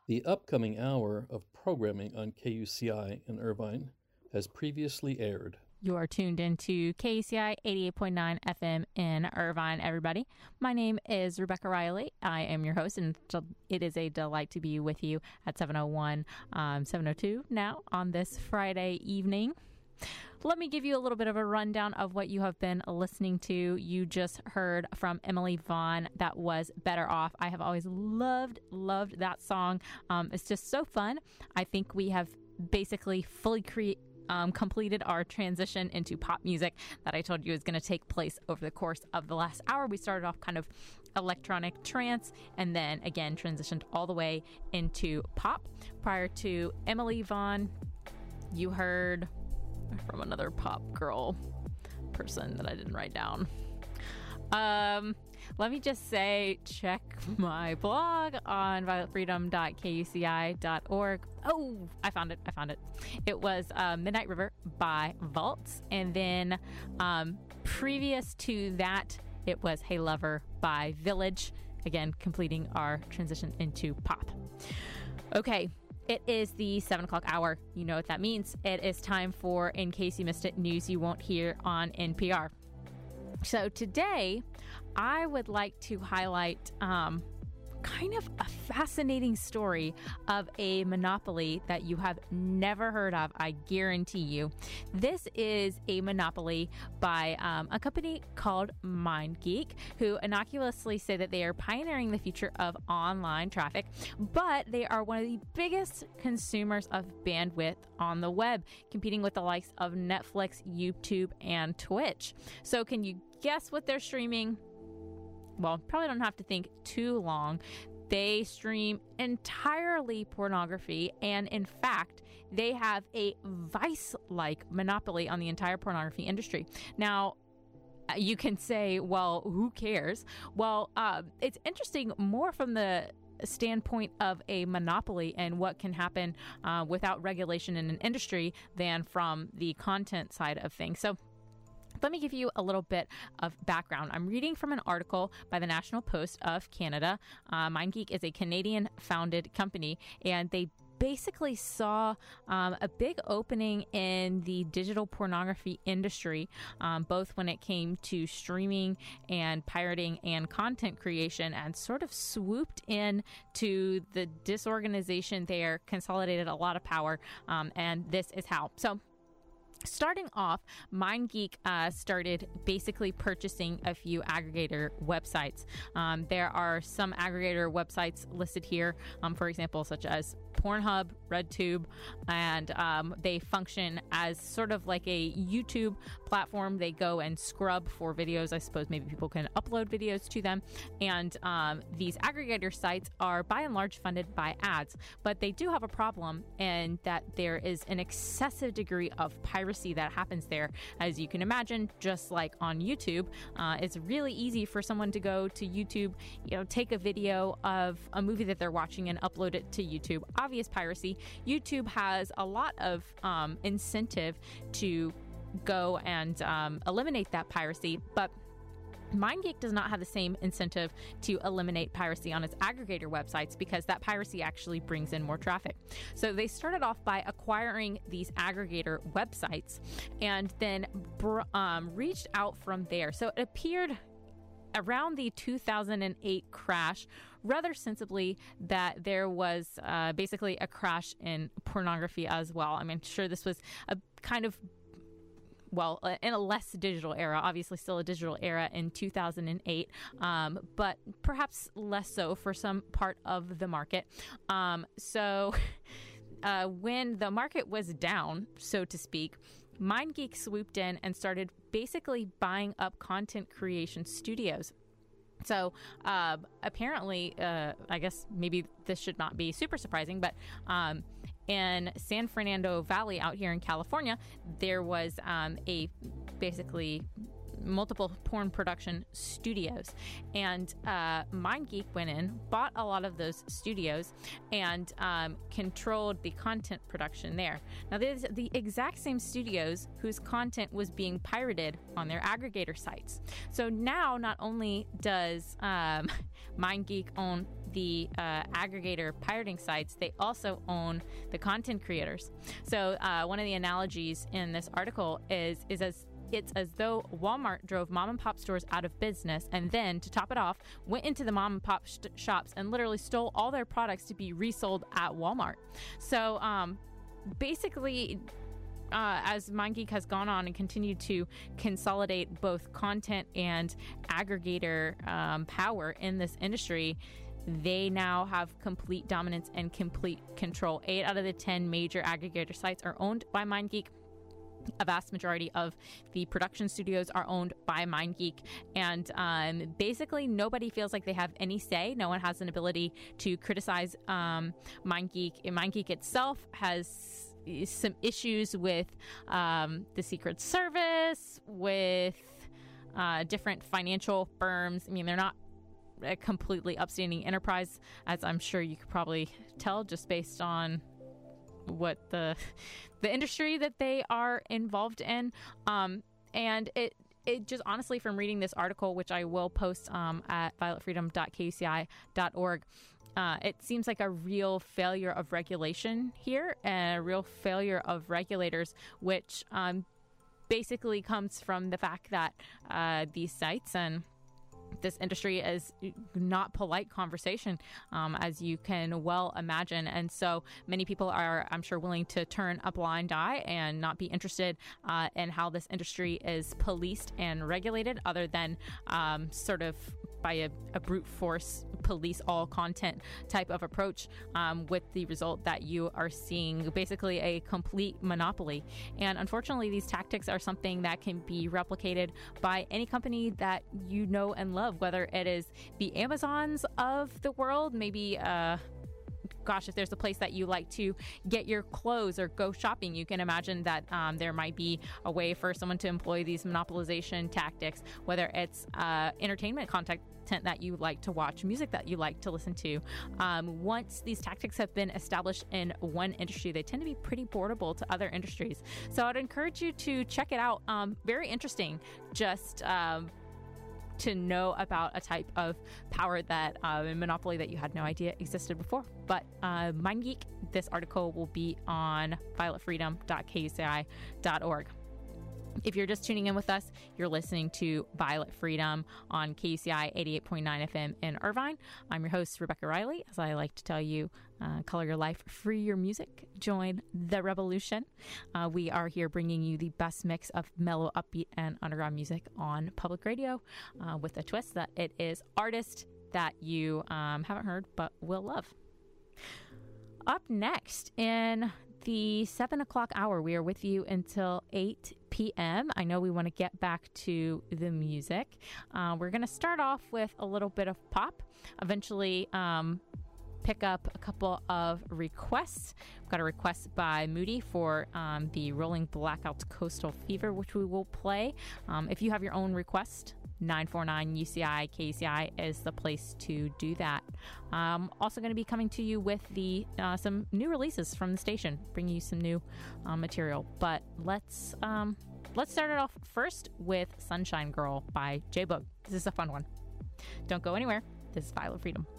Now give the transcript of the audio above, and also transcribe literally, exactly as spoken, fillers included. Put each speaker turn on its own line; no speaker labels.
The upcoming hour of programming on K U C I in Irvine has previously aired.
You are tuned into K U C I eighty-eight point nine F M in Irvine, everybody. My name is Rebecca Riley. I am your host, and it is a delight to be with you at seven oh one, um, seven oh two now on this Friday evening. Let me give you a little bit of a rundown of what you have been listening to. You just heard from Emily Vaughn. That was Better Off. I have always loved, loved that song. Um, it's just so fun. I think we have basically fully created Um, completed our transition into pop music that I told you is going to take place over the course of the last hour. We started off kind of electronic trance and then again transitioned all the way into pop. Prior to Emily Vaughn, you heard from another pop girl person that I didn't write down. Um, let me just say, check my blog on violet freedom dot k u c i dot org. Oh, I found it. I found it. It was uh, Midnight River by Vaults. And then um, previous to that, it was Hey Lover by Village. Again, completing our transition into pop. Okay. It is the seven o'clock hour. You know what that means. It is time for In Case You Missed It, news you won't hear on N P R. So today, I would like to highlight um, kind of a fascinating story of a monopoly that you have never heard of, I guarantee you. This is a monopoly by um, a company called MindGeek, who innocuously say that they are pioneering the future of online traffic, but they are one of the biggest consumers of bandwidth on the web, competing with the likes of Netflix, YouTube, and Twitch. So can you guess what they're streaming? Well, probably don't have to think too long. They stream entirely pornography, and in fact, they have a Vice-like monopoly on the entire pornography industry. Now, you can say, well, who cares? Well, uh, it's interesting more from the standpoint of a monopoly and what can happen uh, without regulation in an industry than from the content side of things. So let me give you a little bit of background. I'm reading from an article by the National Post of Canada. Uh, MindGeek is a Canadian-founded company, and they basically saw um, a big opening in the digital pornography industry, um, both when it came to streaming and pirating and content creation, and sort of swooped in to the disorganization there, consolidated a lot of power, um, and this is how. So starting off, MindGeek uh, started basically purchasing a few aggregator websites. Um, there are some aggregator websites listed here, um, for example, such as Pornhub, RedTube, and um, they function as sort of like a YouTube platform. They go and scrub for videos. I suppose maybe people can upload videos to them. And um, these aggregator sites are by and large funded by ads, but they do have a problem in that there is an excessive degree of piracy that happens there. As you can imagine, just like on YouTube, uh, it's really easy for someone to go to YouTube, you know, take a video of a movie that they're watching and upload it to YouTube. Obvious piracy. YouTube has a lot of um, incentive to go and um, eliminate that piracy, but MindGeek does not have the same incentive to eliminate piracy on its aggregator websites because that piracy actually brings in more traffic. So they started off by acquiring these aggregator websites and then br- um, reached out from there. So it appeared around the two thousand eight crash, rather sensibly, that there was uh, basically a crash in pornography as well. I mean, sure, this was a kind of well, in a less digital era, obviously still a digital era in two thousand eight, um, but perhaps less so for some part of the market. Um, so uh, when the market was down, so to speak, MindGeek swooped in and started basically buying up content creation studios. So uh, apparently, uh, I guess maybe this should not be super surprising, but um, in San Fernando Valley out here in California, there was um, a basically multiple porn production studios. And uh, MindGeek went in, bought a lot of those studios, and um, controlled the content production there. Now, there's the exact same studios whose content was being pirated on their aggregator sites. So now, not only does um, MindGeek own the uh, aggregator pirating sites, they also own the content creators. So uh, one of the analogies in this article is is as it's as though Walmart drove mom and pop stores out of business and then, to top it off, went into the mom and pop sh- shops and literally stole all their products to be resold at Walmart. So um, basically, Uh, as MindGeek has gone on and continued to consolidate both content and aggregator um, power in this industry, they now have complete dominance and complete control. Eight out of the ten major aggregator sites are owned by MindGeek. A vast majority of the production studios are owned by MindGeek, and um, basically nobody feels like they have any say. No one has an ability to criticize um, MindGeek. MindGeek itself has some issues with um, the Secret Service, with uh, different financial firms. I mean, they're not a completely upstanding enterprise, as I'm sure you could probably tell just based on what the the industry that they are involved in. Um, and it it just honestly, from reading this article, which I will post um, at violet freedom dot k u c i dot org, Uh, it seems like a real failure of regulation here, and a real failure of regulators, which um, basically comes from the fact that uh, these sites and this industry is not polite conversation, um, as you can well imagine. And so many people are, I'm sure, willing to turn a blind eye and not be interested uh, in how this industry is policed and regulated, other than um, sort of by a, a brute force police all content type of approach, um, with the result that you are seeing basically a complete monopoly. And unfortunately, these tactics are something that can be replicated by any company that you know and love, whether it is the Amazons of the world, maybe uh gosh, if there's a place that you like to get your clothes or go shopping, you can imagine that um, there might be a way for someone to employ these monopolization tactics, whether it's uh, entertainment content that you like to watch, music that you like to listen to. Um, once these tactics have been established in one industry, they tend to be pretty portable to other industries. So I'd encourage you to check it out. Um, very interesting. Just um, to know about a type of power that uh, monopoly that you had no idea existed before. But uh, MindGeek, this article will be on violet freedom dot k u c i dot org. If you're just tuning in with us, you're listening to Violet Freedom on K U C I eighty-eight point nine F M in Irvine. I'm your host, Rebecca Riley. As I like to tell you, uh, color your life, free your music, join the revolution. Uh, we are here bringing you the best mix of mellow, upbeat, and underground music on public radio, uh, with a twist that it is artists that you um, haven't heard but will love. Up next in the seven o'clock hour, we are with you until eight p.m. I know we want to get back to the music. Uh, we're going to start off with a little bit of pop, eventually um, pick up a couple of requests. We've got a request by Moody for um, the Rolling Blackouts Coastal Fever, which we will play. Um, if you have your own request, nine four nine U C I K U C I is the place to do that. Um, also going to be coming to you with the uh, some new releases from the station, bringing you some new uh, material. But let's um, let's start it off first with Sunshine Girl by J-Boog. This is a fun one. Don't go anywhere. This is Violet Freedom.